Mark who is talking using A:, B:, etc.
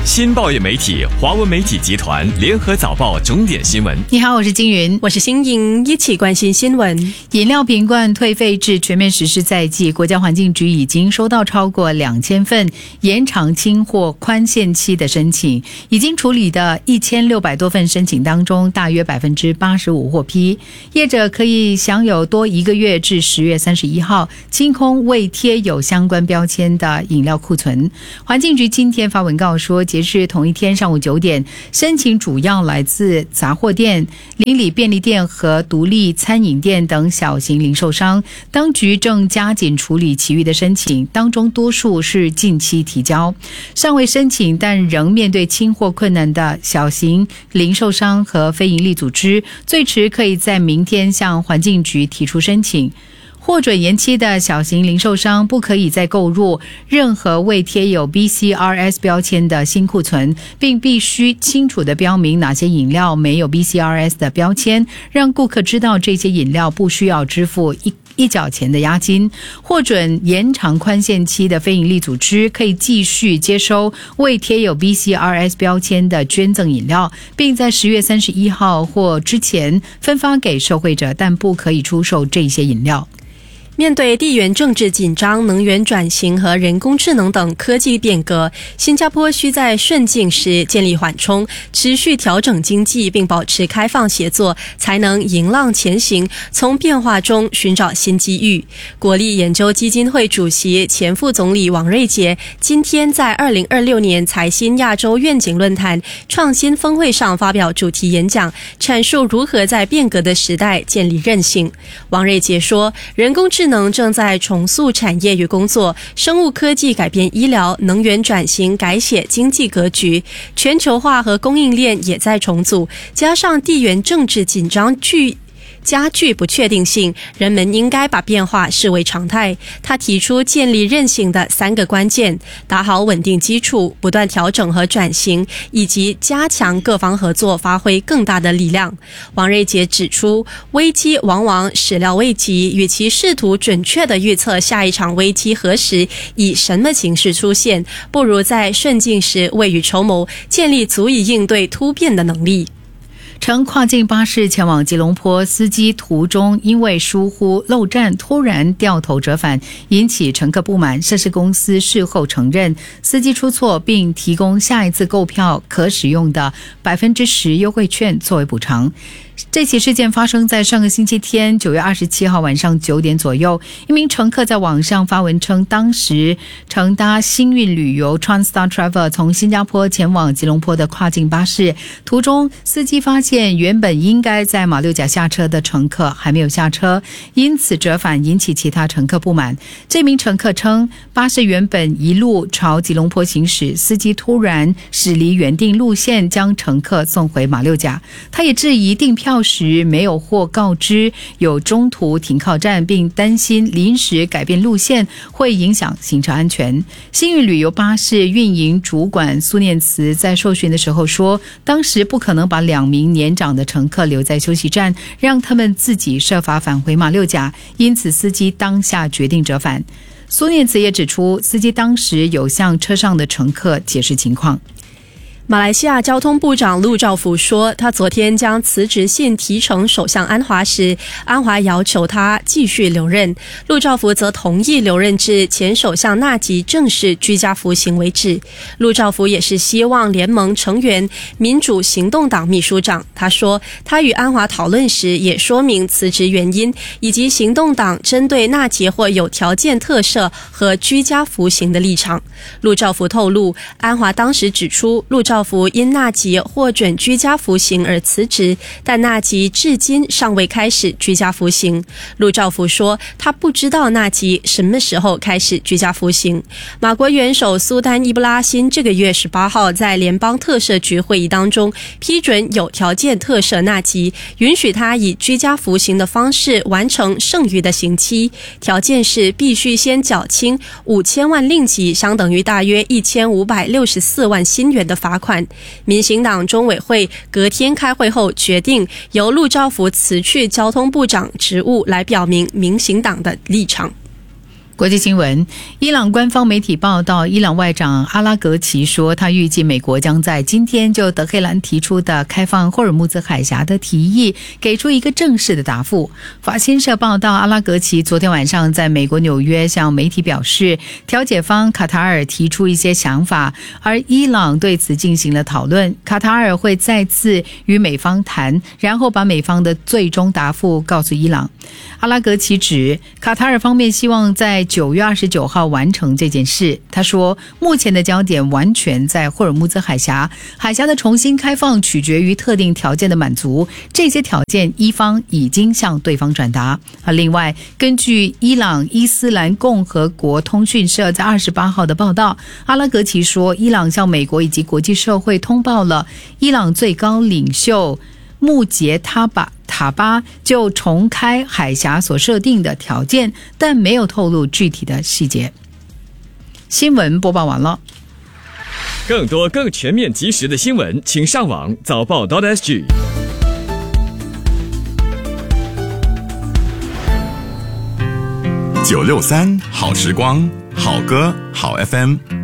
A: 新报业媒体华文媒体集团联合早报重点新闻。
B: 你好，我是金云，
C: 我是新颖，一起关心新闻。
B: 饮料瓶罐退费制全面实施在即，国家环境局已经收到超过2000份延长清货宽限期的申请，已经处理的1600多份申请当中，大约85%获批，业者可以享有多1个月至10月31号清空未贴有相关标签的饮料库存。环境局今天发文告说，截至同一天上午9点，申请主要来自杂货店、邻里便利店和独立餐饮店等小型零售商。当局正加紧处理其余的申请，当中多数是近期提交。尚未申请但仍面对清货困难的小型零售商和非营利组织，最迟可以在明天向环境局提出申请。获准延期的小型零售商不可以再购入任何未贴有 BCRS 标签的新库存，并必须清楚地标明哪些饮料没有 BCRS 的标签，让顾客知道这些饮料不需要支付一角钱的押金。获准延长宽限期的非营利组织可以继续接收未贴有 BCRS 标签的捐赠饮料，并在10月31号或之前分发给受惠者，但不可以出售这些饮料。
C: 面对地缘政治紧张、能源转型和人工智能等科技变革，新加坡需在顺境时建立缓冲，持续调整经济并保持开放协作，才能迎浪前行，从变化中寻找新机遇。国立研究基金会主席、前副总理王瑞杰今天在2026年财新亚洲愿景论坛创新峰会上发表主题演讲，阐述如何在变革的时代建立韧性。王瑞杰说，人工智能正在重塑产业与工作，生物科技改变医疗，能源转型改写经济格局，全球化和供应链也在重组，加上地缘政治紧张加剧不确定性，人们应该把变化视为常态。他提出建立韧性的3个关键：打好稳定基础，不断调整和转型，以及加强各方合作，发挥更大的力量。王瑞杰指出，危机往往始料未及，与其试图准确地预测下一场危机何时以什么形式出现，不如在顺境时未雨绸缪，建立足以应对突变的能力。
B: 乘跨境巴士前往吉隆坡，司机途中因为疏忽漏站突然掉头折返，引起乘客不满。涉事公司事后承认司机出错，并提供下一次购票可使用的10%优惠券作为补偿。这起事件发生在上个星期天9月27号晚上9点左右。一名乘客在网上发文称，当时乘搭星运旅游 TransStar Travel 从新加坡前往吉隆坡的跨境巴士，途中司机发现原本应该在马六甲下车的乘客还没有下车，因此折返，引起其他乘客不满。这名乘客称，巴士原本一路朝吉隆坡行驶，司机突然驶离原定路线，将乘客送回马六甲。他也质疑订票时没有获告知有中途停靠站，并担心临时改变路线会影响行车安全。星运旅游巴士运营主管苏念慈在受询的时候说，当时不可能把2名年长的乘客留在休息站，让他们自己设法返回马六甲，因此司机当下决定折返。苏念慈也指出，司机当时有向车上的乘客解释情况。
C: 马来西亚交通部长陆兆福说，他昨天将辞职信提呈首相安华时，安华要求他继续留任。陆兆福则同意留任至前首相纳吉正式居家服刑为止。陆兆福也是希望联盟成员民主行动党秘书长。他说，他与安华讨论时也说明辞职原因，以及行动党针对纳吉或有条件特赦和居家服刑的立场。陆兆福透露，安华当时指出，陆兆福因纳吉获准居家服刑而辞职，但纳吉至今尚未开始居家服刑。陆兆福说，他不知道纳吉什么时候开始居家服刑。马国元首苏丹伊布拉辛这个月18号在联邦特赦局会议当中批准有条件特赦纳吉，允许他以居家服刑的方式完成剩余的刑期，条件是必须先缴清5000万令吉，相等于大约1564万新元的罚款。民行党中委会隔天开会后决定，由陆兆福辞去交通部长职务，来表明民行党的立场。
B: 国际新闻，伊朗官方媒体报道，伊朗外长阿拉格齐说，他预计美国将在今天就德黑兰提出的开放霍尔木兹海峡的提议给出一个正式的答复。法新社报道，阿拉格齐昨天晚上在美国纽约向媒体表示，调解方卡塔尔提出一些想法，而伊朗对此进行了讨论，卡塔尔会再次与美方谈，然后把美方的最终答复告诉伊朗。阿拉格齐指，卡塔尔方面希望在9月29号完成这件事。他说，目前的焦点完全在霍尔木兹海峡，海峡的重新开放取决于特定条件的满足，这些条件伊方已经向对方转达。另外，根据伊朗伊斯兰共和国通讯社在28号的报道，阿拉格齐说，伊朗向美国以及国际社会通报了伊朗最高领袖穆杰塔巴就重开海峡所设定的条件，但没有透露具体的细节。新闻播报完了。
A: 更多更全面及时的新闻，请上网早报.sg。
D: 963好时光，好歌好 FM。